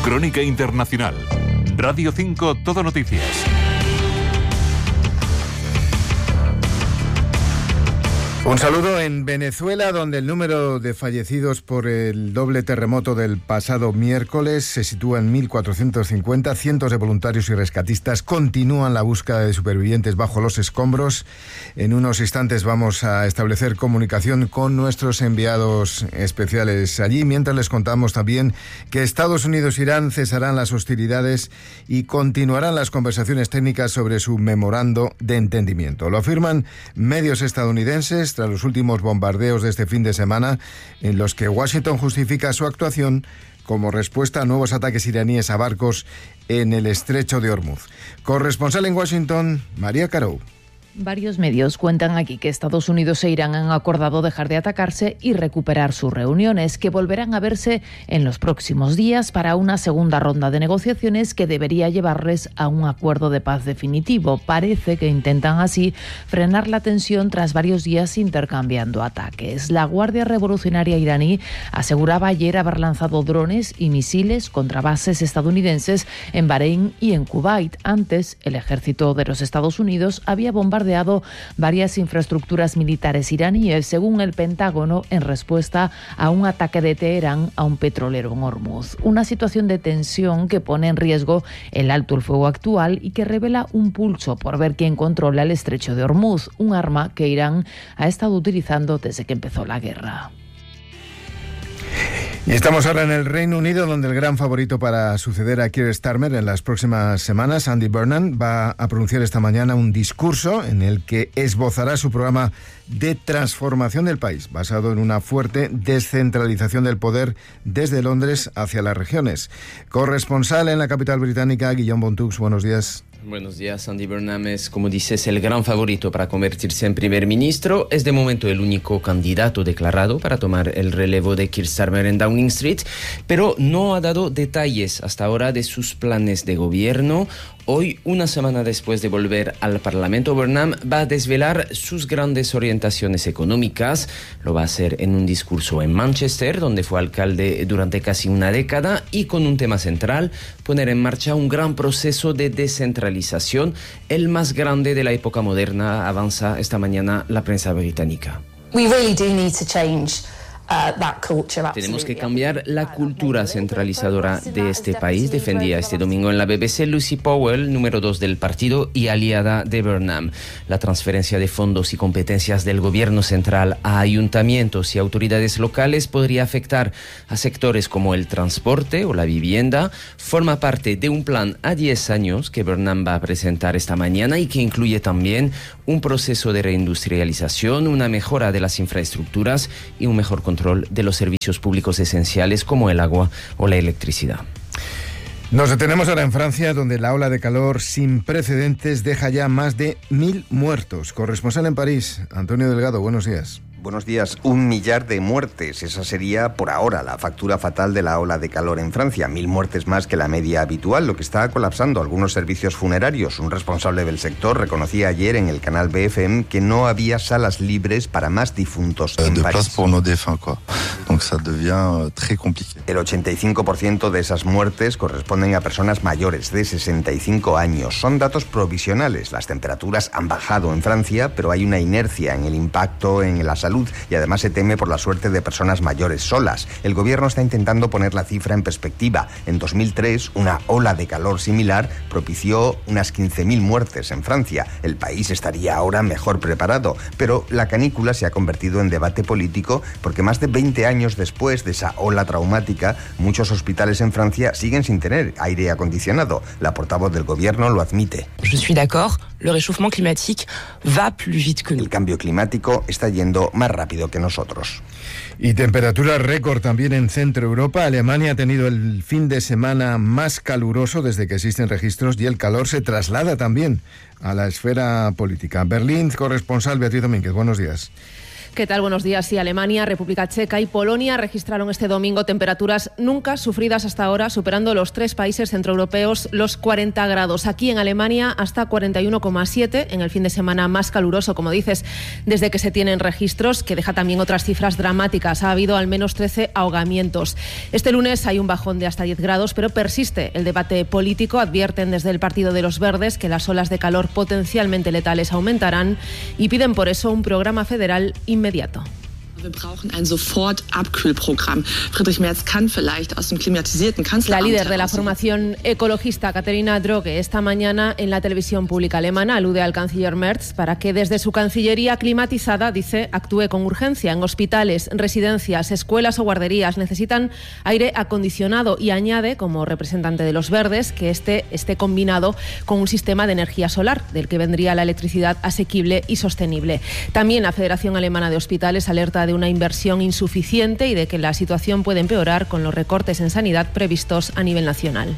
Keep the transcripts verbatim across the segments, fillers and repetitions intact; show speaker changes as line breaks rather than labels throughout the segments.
Crónica Internacional. Radio cinco Todo Noticias.
Un saludo en Venezuela, donde el número de fallecidos por el doble terremoto del pasado miércoles se sitúa en mil cuatrocientos cincuenta. Cientos de voluntarios y rescatistas continúan la búsqueda de supervivientes bajo los escombros. En unos instantes vamos a establecer comunicación con nuestros enviados especiales allí, mientras les contamos también que Estados Unidos e Irán cesarán las hostilidades y continuarán las conversaciones técnicas sobre su memorando de entendimiento. Lo afirman medios estadounidenses tras los últimos bombardeos de este fin de semana, en los que Washington justifica su actuación como respuesta a nuevos ataques iraníes a barcos en el estrecho de Hormuz. Corresponsal en Washington, María Carou.
Varios medios cuentan aquí que Estados Unidos e Irán han acordado dejar de atacarse y recuperar sus reuniones, que volverán a verse en los próximos días para una segunda ronda de negociaciones que debería llevarles a un acuerdo de paz definitivo. Parece que intentan así frenar la tensión tras varios días intercambiando ataques. La Guardia Revolucionaria iraní aseguraba ayer haber lanzado drones y misiles contra bases estadounidenses en Bahrein y en Kuwait. Antes, el ejército de los Estados Unidos había bombardeado varias infraestructuras militares iraníes, según el Pentágono, en respuesta a un ataque de Teherán a un petrolero en Hormuz. Una situación de tensión que pone en riesgo el alto el fuego actual y que revela un pulso por ver quién controla el estrecho de Hormuz, un arma que Irán ha estado utilizando desde que empezó la guerra.
Y estamos ahora en el Reino Unido, donde el gran favorito para suceder a Keir Starmer en las próximas semanas, Andy Burnham, va a pronunciar esta mañana un discurso en el que esbozará su programa de transformación del país, basado en una fuerte descentralización del poder desde Londres hacia las regiones. Corresponsal en la capital británica, Guillaume Bontux, buenos días.
Buenos días. Andy Burnham es, como dices, el gran favorito para convertirse en primer ministro. Es de momento el único candidato declarado para tomar el relevo de Keir Starmer en Downing Street, pero no ha dado detalles hasta ahora de sus planes de gobierno. Hoy, una semana después de volver al Parlamento, Burnham va a desvelar sus grandes orientaciones económicas. Lo va a hacer en un discurso en Manchester, donde fue alcalde durante casi una década, y con un tema central: poner en marcha un gran proceso de descentralización, el más grande de la época moderna, avanza esta mañana la prensa británica.
We really do need to change. Uh, that culture,
Tenemos que cambiar la cultura centralizadora de este país, defendía este domingo en la B B C Lucy Powell, número dos del partido y aliada de Burnham. La transferencia de fondos y competencias del gobierno central a ayuntamientos y autoridades locales podría afectar a sectores como el transporte o la vivienda. Forma parte de un plan a diez años que Burnham va a presentar esta mañana y que incluye también un proceso de reindustrialización, una mejora de las infraestructuras y un mejor control de los servicios públicos esenciales como el agua o la electricidad.
Nos detenemos ahora en Francia, donde la ola de calor sin precedentes deja ya más de mil muertos. Corresponsal en París, Antonio Delgado, buenos días.
Buenos días. Un millar de muertes. Esa sería, por ahora, la factura fatal de la ola de calor en Francia. Mil muertes más que la media habitual, lo que está colapsando algunos servicios funerarios. Un responsable del sector reconocía ayer en el canal B F M que no había salas libres para más difuntos en París. El ochenta y cinco por ciento de esas muertes corresponden a personas mayores de sesenta y cinco años. Son datos provisionales. Las temperaturas han bajado en Francia, pero hay una inercia en el impacto en la salud y además se teme por la suerte de personas mayores solas. El gobierno está intentando poner la cifra en perspectiva. En dos mil tres, una ola de calor similar propició unas quince mil muertes en Francia. El país estaría ahora mejor preparado, pero la canícula se ha convertido en debate político porque más de veinte años después de esa ola traumática, muchos hospitales en Francia siguen sin tener aire acondicionado. La portavoz del gobierno lo admite.
Je suis d'accord, le réchauffement climatique va plus vite que nous.
El cambio climático está yendo más rápido que nosotros.
Y temperatura récord también en Centro Europa. Alemania ha tenido el fin de semana más caluroso desde que existen registros y el calor se traslada también a la esfera política. Berlín, corresponsal Beatriz Domínguez, buenos días.
¿Qué tal? Buenos días. Sí, Alemania, República Checa y Polonia registraron este domingo temperaturas nunca sufridas hasta ahora, superando los tres países centroeuropeos los cuarenta grados. Aquí en Alemania hasta cuarenta y uno coma siete, en el fin de semana más caluroso, como dices, desde que se tienen registros, que deja también otras cifras dramáticas. Ha habido al menos trece ahogamientos. Este lunes hay un bajón de hasta diez grados, pero persiste el debate político. Advierten desde el Partido de los Verdes que las olas de calor potencialmente letales aumentarán y piden por eso un programa federal inmediato.
Wir brauchen ein Sofort-Abkühlprogramm. Friedrich Merz kann vielleicht aus dem klimatisierten Kanzleramt.
La líder de la formación ecologista, Katharina Droge, esta mañana en la televisión pública alemana alude al canciller Merz para que desde su cancillería climatizada, dice, actúe con urgencia. En hospitales, residencias, escuelas o guarderías necesitan aire acondicionado y añade, como representante de los verdes, que este esté combinado con un sistema de energía solar, del que vendría la electricidad asequible y sostenible. También la Federación Alemana de Hospitales alerta de una inversión insuficiente y de que la situación puede empeorar con los recortes en sanidad previstos a nivel nacional.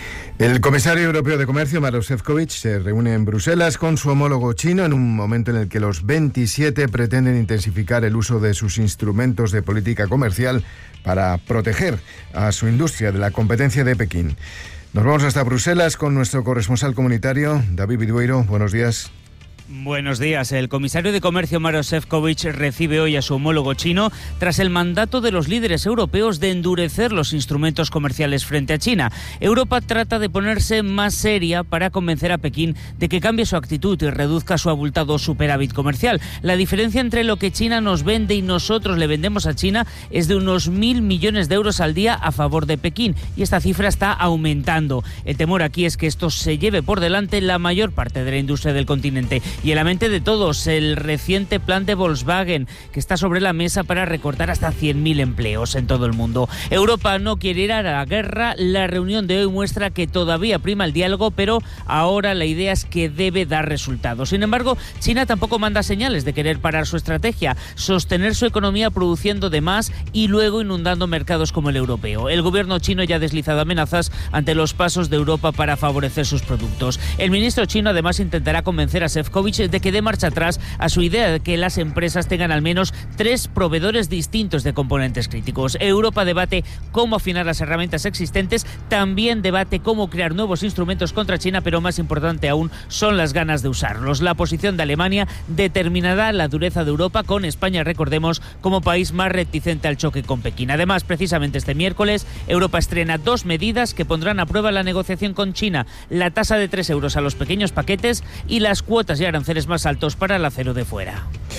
El comisario europeo de Comercio, Maroš Šefčovič, se reúne en Bruselas con su homólogo chino en un momento en el que los veintisiete pretenden intensificar el uso de sus instrumentos de política comercial para proteger a su industria de la competencia de Pekín. Nos vamos hasta Bruselas con nuestro corresponsal comunitario, David Vidueiro. Buenos días.
Buenos días. El comisario de Comercio Maroš Šefčovič recibe hoy a su homólogo chino tras el mandato de los líderes europeos de endurecer los instrumentos comerciales frente a China. Europa trata de ponerse más seria para convencer a Pekín de que cambie su actitud y reduzca su abultado superávit comercial. La diferencia entre lo que China nos vende y nosotros le vendemos a China es de unos mil millones de euros al día a favor de Pekín, y esta cifra está aumentando. El temor aquí es que esto se lleve por delante la mayor parte de la industria del continente. Y en la mente de todos, el reciente plan de Volkswagen, que está sobre la mesa para recortar hasta cien mil empleos en todo el mundo. Europa no quiere ir a la guerra. La reunión de hoy muestra que todavía prima el diálogo, pero ahora la idea es que debe dar resultados. Sin embargo, China tampoco manda señales de querer parar su estrategia, sostener su economía produciendo de más y luego inundando mercados como el europeo. El gobierno chino ya ha deslizado amenazas ante los pasos de Europa para favorecer sus productos. El ministro chino además intentará convencer a Šefčovič de que dé marcha atrás a su idea de que las empresas tengan al menos tres proveedores distintos de componentes críticos. Europa debate cómo afinar las herramientas existentes, también debate cómo crear nuevos instrumentos contra China, pero más importante aún son las ganas de usarlos. La posición de Alemania determinará la dureza de Europa, con España, recordemos, como país más reticente al choque con Pekín. Además, precisamente este miércoles, Europa estrena dos medidas que pondrán a prueba la negociación con China: la tasa de tres euros a los pequeños paquetes y las cuotas y aranceles más altos para el acero de fuera.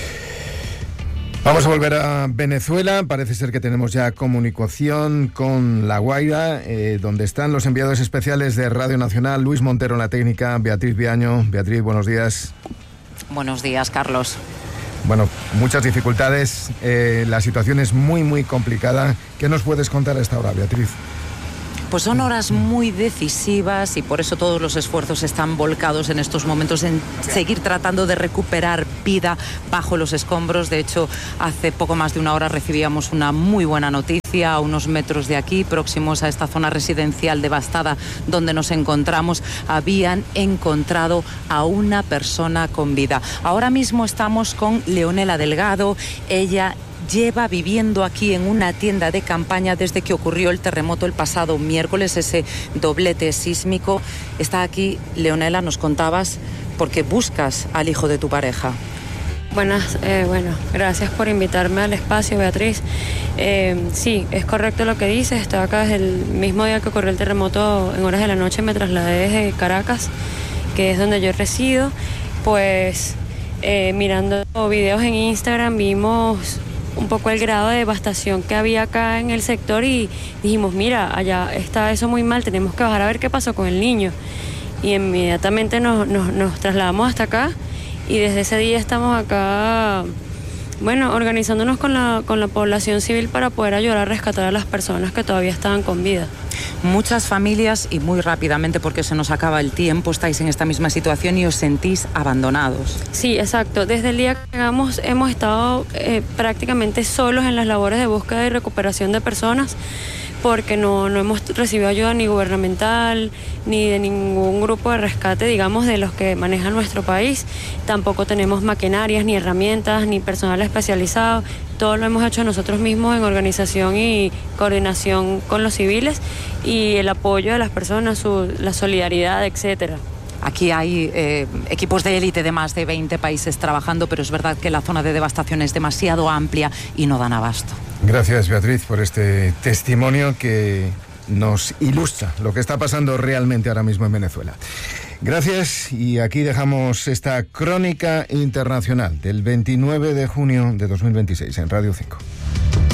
Vamos a volver a Venezuela. Parece ser que tenemos ya comunicación con La Guaira, eh, donde están los enviados especiales de Radio Nacional, Luis Montero en la técnica, Beatriz Viaño. Beatriz, buenos días.
Buenos días, Carlos.
Bueno, muchas dificultades, eh, la situación es muy, muy complicada. ¿Qué nos puedes contar a esta hora, Beatriz?
Pues son horas muy decisivas y por eso todos los esfuerzos están volcados en estos momentos en seguir tratando de recuperar vida bajo los escombros. De hecho, hace poco más de una hora recibíamos una muy buena noticia a unos metros de aquí, próximos a esta zona residencial devastada donde nos encontramos. Habían encontrado a una persona con vida. Ahora mismo estamos con Leonela Delgado. Ella lleva viviendo aquí en una tienda de campaña desde que ocurrió el terremoto el pasado miércoles, ese doblete sísmico. Está aquí, Leonela, nos contabas, porque buscas al hijo de tu pareja.
Buenas, eh, bueno, gracias por invitarme al espacio, Beatriz. Eh, sí, es correcto lo que dices. Estaba acá desde el mismo día que ocurrió el terremoto, en horas de la noche me trasladé desde Caracas, que es donde yo resido. Pues eh, mirando videos en Instagram vimos un poco el grado de devastación que había acá en el sector y dijimos, mira, allá está eso muy mal, tenemos que bajar a ver qué pasó con el niño. Y inmediatamente nos, nos, nos trasladamos hasta acá y desde ese día estamos acá, bueno, organizándonos con la, con la población civil para poder ayudar a rescatar a las personas que todavía estaban con vida.
Muchas familias, y muy rápidamente porque se nos acaba el tiempo, estáis en esta misma situación y os sentís abandonados.
Sí, exacto. Desde el día que llegamos hemos estado eh, prácticamente solos en las labores de búsqueda y recuperación de personas. porque no, no hemos recibido ayuda ni gubernamental ni de ningún grupo de rescate, digamos, de los que manejan nuestro país. Tampoco tenemos maquinarias, ni herramientas, ni personal especializado. Todo lo hemos hecho nosotros mismos en organización y coordinación con los civiles y el apoyo de las personas, su, la solidaridad, etcétera.
Aquí hay eh, equipos de élite de más de veinte países trabajando, pero es verdad que la zona de devastación es demasiado amplia y no dan abasto.
Gracias, Beatriz, por este testimonio que nos ilustra lo que está pasando realmente ahora mismo en Venezuela. Gracias, y aquí dejamos esta crónica internacional del veintinueve de junio de dos mil veintiséis en Radio cinco.